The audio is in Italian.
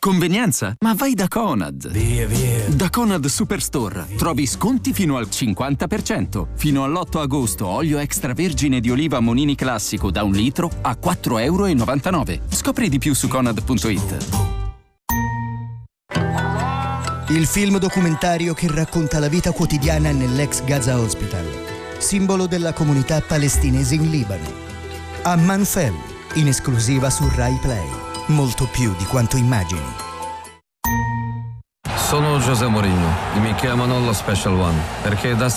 Convenienza? Ma vai da Conad. Via. Da Conad Superstore trovi sconti fino al 50%. Fino all'8 agosto olio extravergine di oliva Monini classico da 1 litro a €4,99. Scopri di più su conad.it. Il film documentario che racconta la vita quotidiana nell'ex Gaza Hospital, simbolo della comunità palestinese in Libano. Amman Fell, in esclusiva su Rai Play. Molto più di quanto immagini. Sono José Mourinho e mi chiamano lo Special One perché da